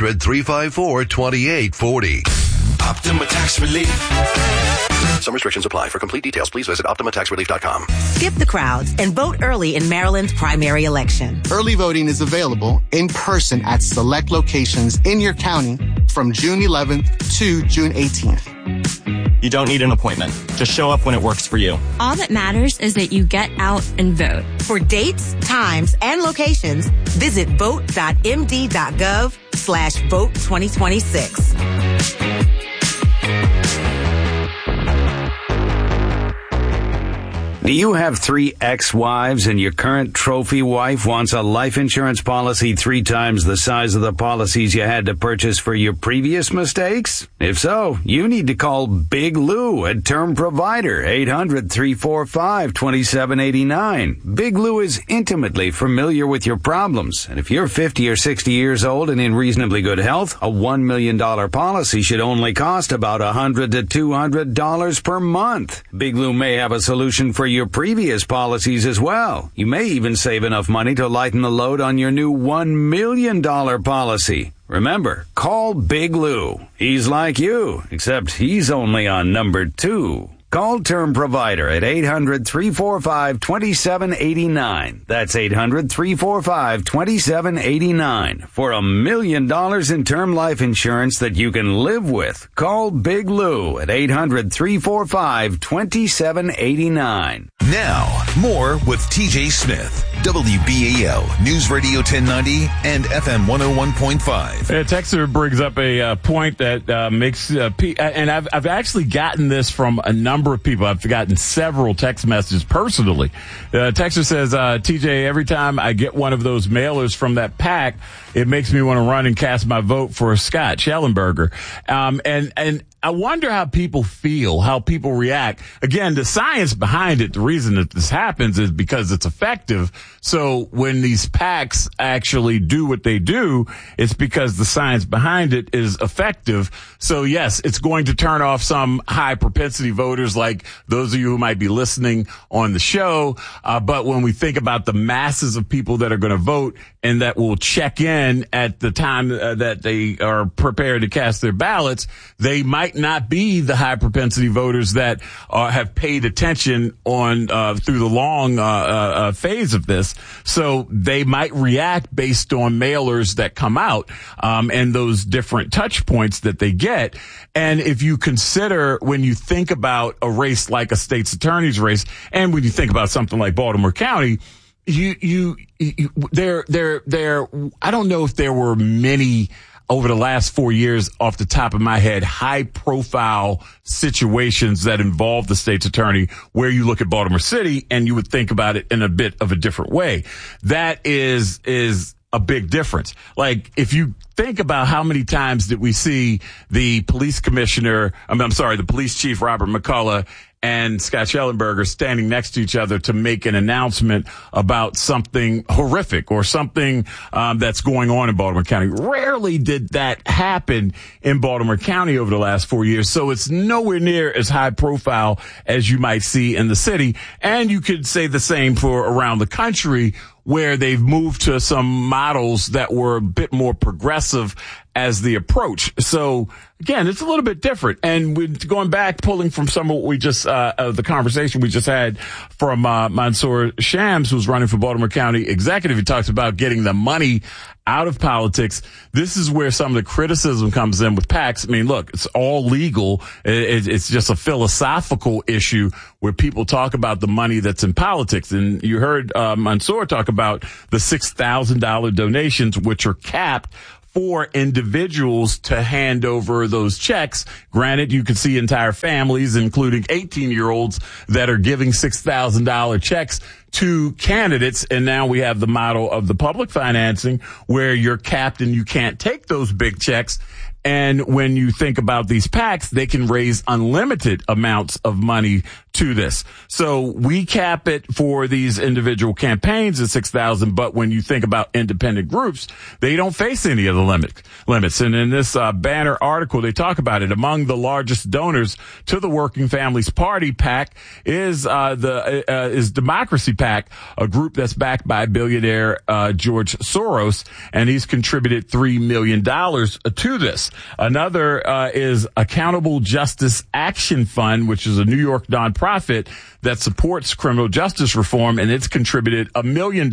800-354-2840. Optima Tax Relief. Some restrictions apply. For complete details, please visit OptimaTaxRelief.com. Skip the crowds and vote early in Maryland's primary election. Early voting is available in person at select locations in your county from June 11th to June 18th. You don't need an appointment. Just show up when it works for you. All that matters is that you get out and vote. For dates, times, and locations, visit vote.md.gov/vote2026. Do you have 3 ex-wives and your current trophy wife wants a life insurance policy 3 times the size of the policies you had to purchase for your previous mistakes? If so, you need to call Big Lou at Term Provider, 800-345-2789. Big Lou is intimately familiar with your problems, and if you're 50 or 60 years old and in reasonably good health, a $1 million policy should only cost about $100 to $200 per month. Big Lou may have a solution for your previous policies as well. You may even save enough money to lighten the load on your new $1 million policy. Remember, call Big Lou. He's like you, except he's only on number 2. Call Term Provider at 800-345-2789. That's 800-345-2789 for $1 million in term life insurance that you can live with. Call Big Lou at 800-345-2789. Now, more with TJ Smith, WBAL News Radio 1090 and FM 101.5. A texter brings up a point that makes, and I've actually gotten this from a number of people. I've gotten several text messages personally. Texter says, TJ, every time I get one of those mailers from that pack, it makes me want to run and cast my vote for Scott Schellenberger. And I wonder how people feel, how people react. Again, the science behind it, the reason that this happens is because it's effective. So when these PACs actually do what they do, it's because the science behind it is effective. So yes, it's going to turn off some high propensity voters like those of you who might be listening on the show. But when we think about the masses of people that are going to vote and that will check in at the time that they are prepared to cast their ballots, they might not be the high propensity voters that have paid attention on through the long phase of this. So they might react based on mailers that come out and those different touch points that they get. And if you consider when you think about a race like a state's attorney's race, and when you think about something like Baltimore County, I don't know if there were many over the last 4 years, off the top of my head, high profile situations that involve the state's attorney where you look at Baltimore City and you would think about it in a bit of a different way. That is a big difference. Like if you think about how many times did we see the police commissioner, the police chief, Robert McCullough, and Scott Schellenberger standing next to each other to make an announcement about something horrific or something that's going on in Baltimore County. Rarely did that happen in Baltimore County over the last 4 years, so it's nowhere near as high profile as you might see in the city. And you could say the same for around the country, where they've moved to some models that were a bit more progressive as the approach. So again, it's a little bit different. And we're going back, pulling from some of what we just, the conversation we just had from, Mansour Shams, who's running for Baltimore County Executive. He talks about getting the money out of politics. This is where some of the criticism comes in with PACs. I mean, look, it's all legal. It's just a philosophical issue where people talk about the money that's in politics. And you heard Mansour talk about the $6,000 donations, which are capped for individuals to hand over those checks. Granted, you can see entire families, including 18-year-olds, that are giving $6,000 checks to candidates. And now we have the model of the public financing where you're capped and you can't take those big checks. And when you think about these PACs, they can raise unlimited amounts of money to this. So we cap it for these individual campaigns at $6,000. But when you think about independent groups, they don't face any of the limits. And in this Banner article, they talk about it. Among the largest donors to the Working Families Party PAC is Democracy PAC, a group that's backed by billionaire George Soros, and he's contributed $3 million to this. Another is Accountable Justice Action Fund, which is a New York nonprofit that supports criminal justice reform, and it's contributed $1 million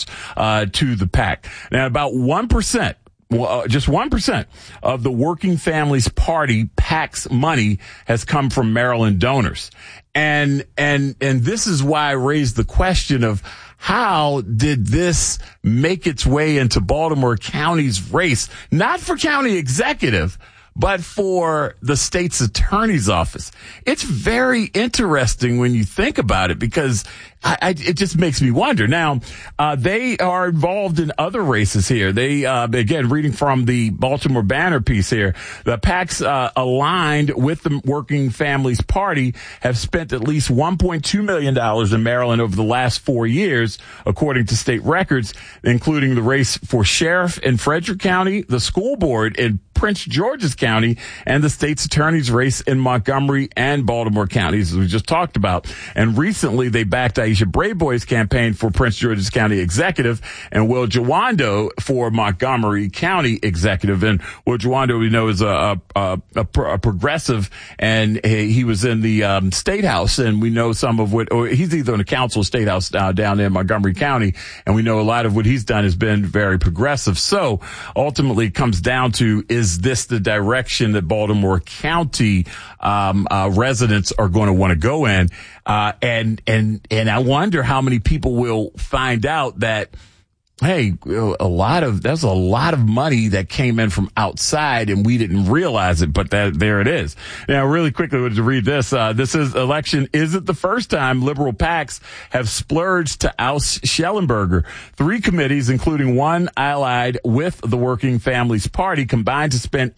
to the PAC. Now, about 1%. Just 1% of the Working Families Party PAC's money has come from Maryland donors. And this is why I raised the question of how did this make its way into Baltimore County's race? Not for county executive, but for the state's attorney's office. It's very interesting when you think about it, because it just makes me wonder. Now, they are involved in other races here. They, again, reading from the Baltimore Banner piece here, the PACs, aligned with the Working Families Party have spent at least $1.2 million in Maryland over the last 4 years, according to state records, including the race for sheriff in Frederick County, the school board in Prince George's County, and the state's attorney's race in Montgomery and Baltimore counties, as we just talked about. And recently, they backed Aisha Brayboy's campaign for Prince George's County Executive and Will Jawando for Montgomery County Executive. And Will Jawando, we know, is a progressive, and he was in the State House, and we know some of what, or he's either in the council or State House down in Montgomery County, and we know a lot of what he's done has been very progressive. So ultimately, it comes down to, is this the direction that Baltimore County residents are going to want to go in? And I wonder how many people will find out that, hey, there's a lot of money that came in from outside and we didn't realize it, but there it is. Now, really quickly, to read this, this election isn't the first time liberal PACs have splurged to oust Schellenberger. 3 committees, including one allied with the Working Families Party, combined to spend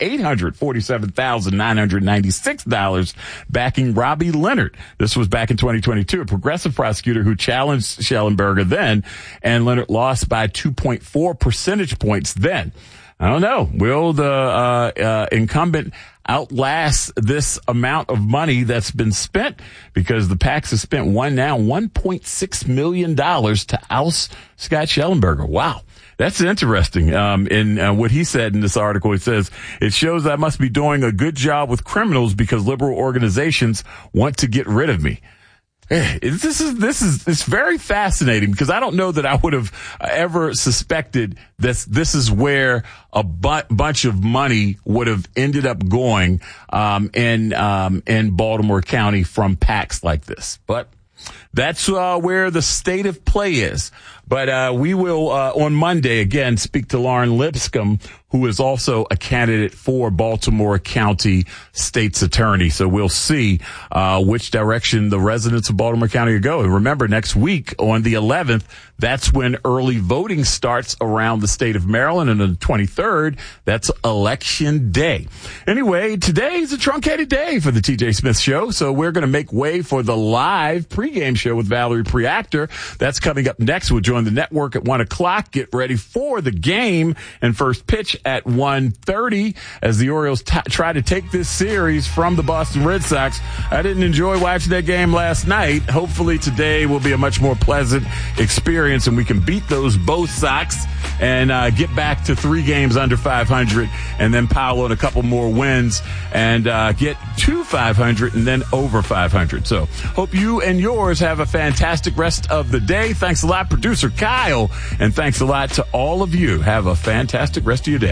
$847,996 backing Robbie Leonard. This was back in 2022, a progressive prosecutor who challenged Schellenberger then, and Leonard lost by 2.4 percentage points then. I don't know. Will the incumbent outlast this amount of money that's been spent? Because the PACs have spent $1.6 million to oust Scott Schellenberger. Wow. That's interesting. In what he said in this article, it says, it shows I must be doing a good job with criminals because liberal organizations want to get rid of me. This is very fascinating, because I don't know that I would have ever suspected this is where a bunch of money would have ended up going in Baltimore County from PACs like this. But that's where the state of play is. But we will, on Monday, again, speak to Lauren Lipscomb, who is also a candidate for Baltimore County State's Attorney. So we'll see which direction the residents of Baltimore County go. And remember, next week on the 11th, that's when early voting starts around the state of Maryland. And on the 23rd, that's Election Day. Anyway, today is a truncated day for the TJ Smith Show. So we're going to make way for the live pregame show with Valerie Preactor. That's coming up next. We'll join the network at 1 o'clock. Get ready for the game and first pitch at 1:30 as the Orioles try to take this series from the Boston Red Sox. I didn't enjoy watching that game last night. Hopefully today will be a much more pleasant experience and we can beat those both Sox and get back to 3 games under 500 and then pile on a couple more wins and get to 500 and then over 500. So hope you and yours have a fantastic rest of the day. Thanks a lot, producer Kyle, and thanks a lot to all of you. Have a fantastic rest of your day.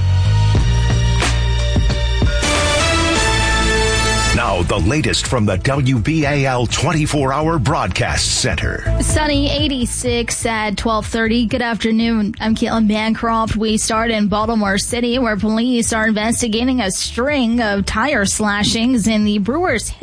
Now, the latest from the WBAL 24-hour broadcast center. Sunny 86 at 12:30. Good afternoon. I'm Caitlin Bancroft. We start in Baltimore City, where police are investigating a string of tire slashings in the Brewers